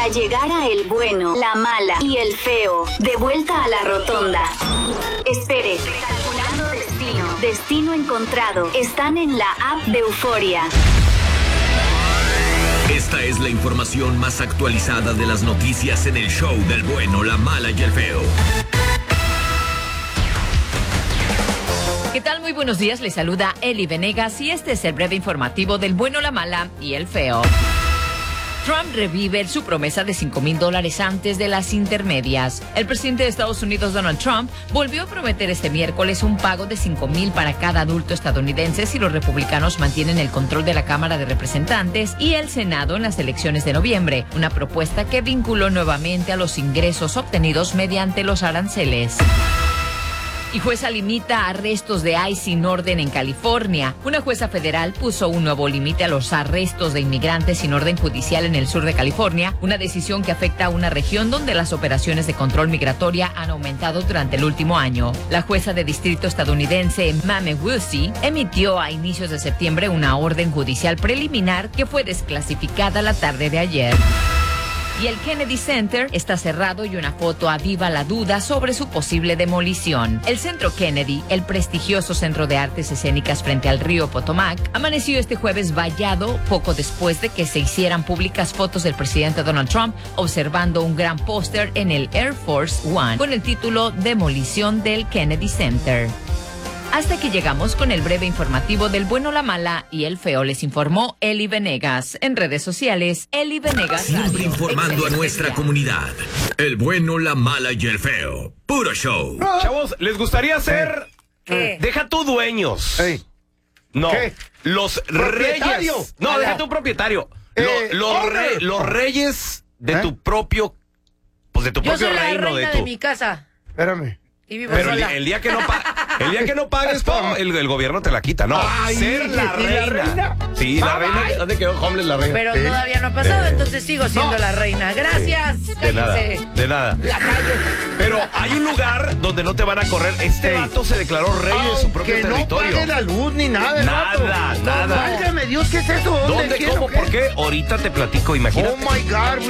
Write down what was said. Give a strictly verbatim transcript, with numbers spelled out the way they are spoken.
Para llegar a el bueno, la mala y el feo, de vuelta a la rotonda. Espere, calculando destino. Destino encontrado. Están en la app de Euforia. Esta es la información más actualizada de las noticias en el show del bueno, la mala y el feo. ¿Qué tal? Muy buenos días, les saluda Eli Venegas y este es el breve informativo del bueno, la mala y el feo. Trump revive su promesa de cinco mil dólares antes de las intermedias. El presidente de Estados Unidos, Donald Trump, volvió a prometer este miércoles un pago de cinco mil para cada adulto estadounidense si los republicanos mantienen el control de la Cámara de Representantes y el Senado en las elecciones de noviembre, una propuesta que vinculó nuevamente a los ingresos obtenidos mediante los aranceles. Y jueza limita arrestos de ICE sin orden en California. Una jueza federal puso un nuevo límite a los arrestos de inmigrantes sin orden judicial en el sur de California, una decisión que afecta a una región donde las operaciones de control migratoria han aumentado durante el último año. La jueza de distrito estadounidense Mame Woolsey emitió a inicios de septiembre una orden judicial preliminar que fue desclasificada la tarde de ayer. Y el Kennedy Center está cerrado y una foto aviva la duda sobre su posible demolición. El Centro Kennedy, el prestigioso centro de artes escénicas frente al río Potomac, amaneció este jueves vallado poco después de que se hicieran públicas fotos del presidente Donald Trump observando un gran póster en el Air Force One con el título Demolición del Kennedy Center. Hasta que llegamos con el breve informativo del bueno, la mala y el feo. Les informó Eli Venegas. En redes sociales, Eli Venegas. Siempre Radio. informando Excelente a nuestra día. comunidad. El bueno, la mala y el feo. Puro show. Chavos, ¿les gustaría ser... ¿Qué? Deja tú dueños. Ey. No. ¿Qué? Los ¿Propietario? reyes. No, Ah, deja no. tu propietario. Eh, Lo- los, owner. re- los reyes de ¿Eh? tu propio... Pues de tu Yo propio soy la reino. reina De de, tu... mi casa Espérame. y vivo Pero el, sola. el día que no pa- el día que no pagues, po, el, el gobierno te la quita. No, Ay, ser la ¿y la reina. reina? Sí, la Bye, reina. bye. ¿Dónde quedó Homeless la reina? Pero ¿Eh? todavía no ha pasado, Eh. entonces sigo siendo No. la reina. Gracias. De nada, Cállense. de nada. La calle. Pero hay un lugar donde no te van a correr. Este Ey. vato se declaró rey de su propio Que no territorio. pague la luz ni nada. el Nada, vato. nada. Válgame Dios, ¿qué es eso? ¿Dónde? ¿Dónde? ¿Quién o ¿Cómo? qué? ¿Por qué? Ahorita te platico, imagínate. Oh my God,